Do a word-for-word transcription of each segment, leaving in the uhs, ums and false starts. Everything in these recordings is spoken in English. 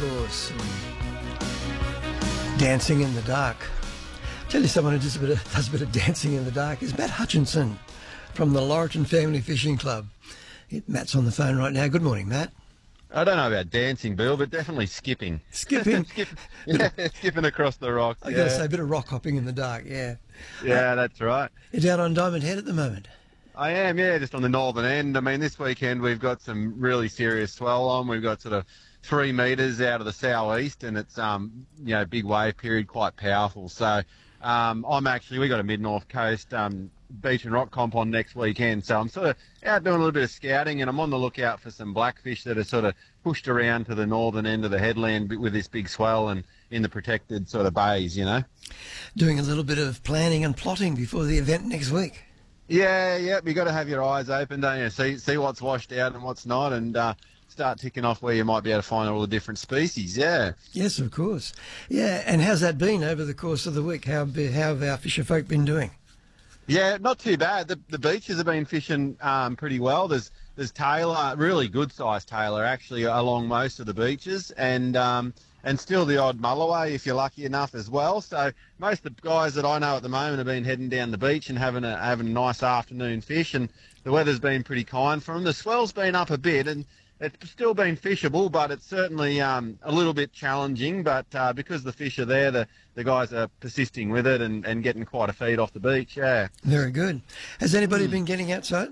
course. And Dancing in the Dark. Tell you someone who does a bit of, does a bit of dancing in the dark is Matt Hutchinson from the Laurelton Family Fishing Club. Matt's on the phone right now. Good morning, Matt. I don't know about dancing, Bill, but definitely skipping. Skipping? Skip, yeah, skipping across the rocks. I yeah. got to say, a bit of rock hopping in the dark, yeah. Yeah, that's right. You're down on Diamond Head at the moment? I am, yeah, just on the northern end. I mean, this weekend we've got some really serious swell on. We've got sort of three metres out of the southeast, and it's, um, you know, big wave period, quite powerful. So um, I'm actually, we got a mid-north coast um, beach and rock comp on next weekend. So I'm sort of out doing a little bit of scouting, and I'm on the lookout for some blackfish that are sort of pushed around to the northern end of the headland with this big swell and in the protected sort of bays, you know. Doing a little bit of planning and plotting before the event next week. Yeah, yeah, you got to have your eyes open, don't you? See, see what's washed out and what's not, and uh, start ticking off where you might be able to find all the different species. Yeah. Yes, of course. Yeah, and how's that been over the course of the week? How how have our fisher folk been doing? Yeah, not too bad. The the beaches have been fishing um, pretty well. There's there's tailor, really good sized tailor actually along most of the beaches, and um, and still the odd mulloway if you're lucky enough as well. So most of the guys that I know at the moment have been heading down the beach and having a having a nice afternoon fish, and the weather's been pretty kind for them. The swell's been up a bit, and it's still been fishable, but it's certainly um, a little bit challenging. But uh, because the fish are there, the, the guys are persisting with it and, and getting quite a feed off the beach, yeah. Very good. Has anybody Mm. been getting outside?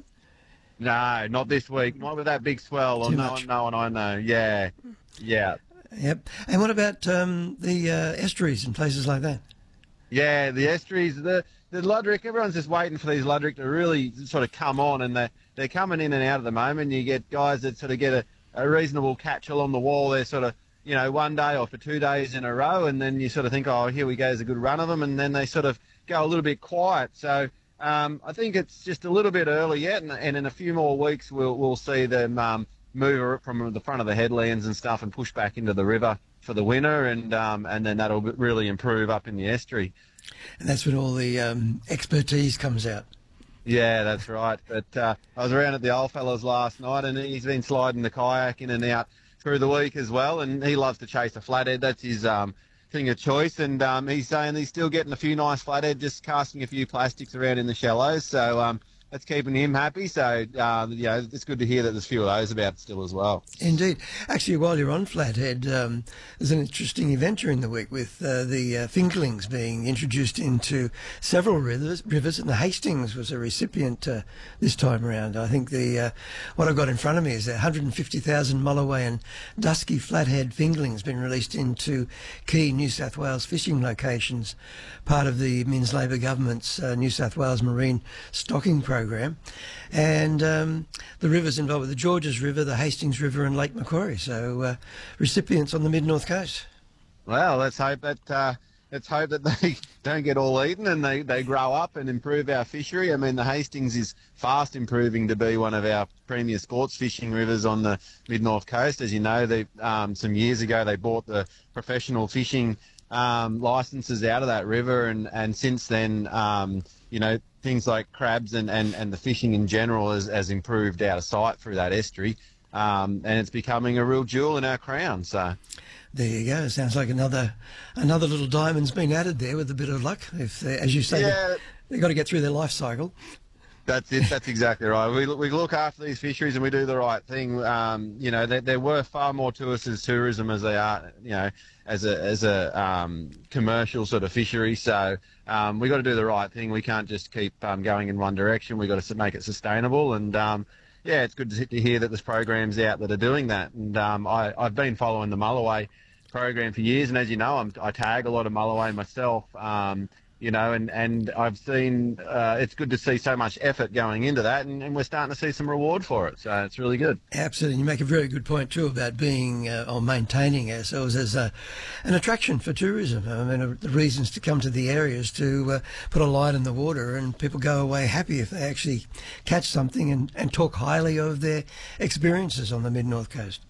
No, not this week. Not with that big swell. Too no much. one, no one I know. Yeah, yeah. Yep. And what about um, the uh, estuaries and places like that? Yeah, the estuaries, the the Luderick, everyone's just waiting for these Luderick to really sort of come on, and they're, they're coming in and out at the moment. You get guys that sort of get a, a reasonable catch along the wall. They're sort of, you know, one day or for two days in a row, and then you sort of think, oh, here we go, there's a good run of them, and then they sort of go a little bit quiet. So um, I think it's just a little bit early yet, and, and in a few more weeks we'll, we'll see them um, move from the front of the headlands and stuff and push back into the river for the winter, and um, and then that'll really improve up in the estuary. And that's when all the um, expertise comes out. Yeah, that's right. But uh, I was around at the old fellas last night, and he's been sliding the kayak in and out through the week as well, and he loves to chase a flathead. That's his um, thing of choice, and um, he's saying he's still getting a few nice flathead, just casting a few plastics around in the shallows. So um, that's keeping him happy. So, uh, you know, it's good to hear that there's a few of those about still as well. Indeed. Actually, while you're on Flathead, um, there's an interesting event during the week with uh, the uh, fingerlings being introduced into several rivers, rivers, and the Hastings was a recipient uh, this time around. I think the uh, what I've got in front of me is that one hundred fifty thousand mulloway and dusky flathead fingerlings been released into key New South Wales fishing locations, part of the Men's Labour Government's uh, New South Wales Marine Stocking Program. Program, and um, the rivers involved with the Georges River, the Hastings River, and Lake Macquarie. So uh, recipients on the mid-north coast. Well, let's hope that uh, let's hope that they don't get all eaten and they, they grow up and improve our fishery. I mean, the Hastings is fast improving to be one of our premier sports fishing rivers on the mid-north coast. As you know, they um, some years ago they bought the professional fishing um, licenses out of that river, and, and since then, um, you know, things like crabs and, and, and the fishing in general has, has improved out of sight through that estuary, um, and it's becoming a real jewel in our crown. So there you go. Sounds like another another little diamond's been added there with a bit of luck. If they, as you say, yeah, they, they've got to get through their life cycle. That's it. That's exactly right. We we look after these fisheries and we do the right thing. Um, you know, they're, they're worth far more to us as tourism as they are, you know, as a as a um, commercial sort of fishery. So um, we got to do the right thing. We can't just keep um, going in one direction. We got to make it sustainable. And um, yeah, it's good to, to hear that there's programs out that are doing that. And um, I I've been following the mulloway program for years, and as you know, I'm, I tag a lot of mulloway myself. Um, You know, and, and I've seen, uh, it's good to see so much effort going into that, and, and we're starting to see some reward for it. So it's really good. Absolutely. You make a very good point, too, about being uh, or maintaining ourselves as a, an attraction for tourism. I mean, uh, the reasons to come to the area is to uh, put a light in the water, and people go away happy if they actually catch something and, and talk highly of their experiences on the mid-north coast.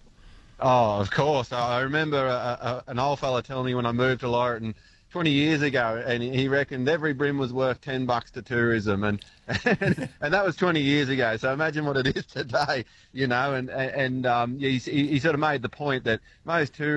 Oh, of course. I remember a, a, an old fella telling me when I moved to Laurelton twenty years ago, and he reckoned every brim was worth ten bucks to tourism, and, and and that was twenty years ago. So imagine what it is today, you know. And and um, he, he sort of made the point that most tourists